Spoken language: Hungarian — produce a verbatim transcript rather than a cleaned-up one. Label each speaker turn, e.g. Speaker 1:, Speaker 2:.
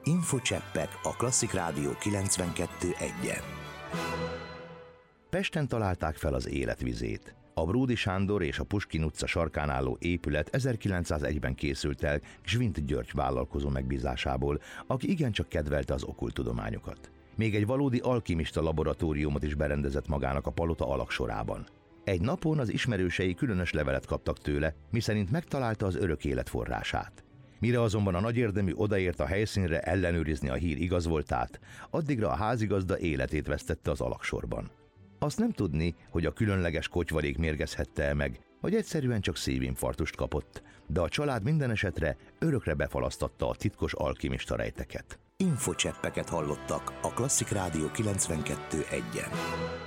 Speaker 1: Infocseppek a Klasszik Rádió kilencvenkettő egyen. Pesten találták fel az életvizét. A Bródy Sándor és a Puskin utca sarkán álló épület ezerkilencszázegyben készült el Gzsvint György vállalkozó megbízásából, aki igencsak kedvelte az okkult tudományokat. Még egy valódi alkimista laboratóriumot is berendezett magának a palota alagsorában. Egy napon az ismerősei különös levelet kaptak tőle, miszerint megtalálta az örök élet forrását. Mire azonban a nagyérdemű odaért a helyszínre ellenőrizni a hír igaz voltát, addigra a házigazda életét vesztette az alagsorban. Azt nem tudni, hogy a különleges kotyvarék mérgezhette el meg, vagy egyszerűen csak szívinfarktust kapott, de a család minden esetre örökre befalasztatta a titkos alkimista rejteket. Infocseppeket hallottak a Klasszik Rádió kilencvenkettő egyen.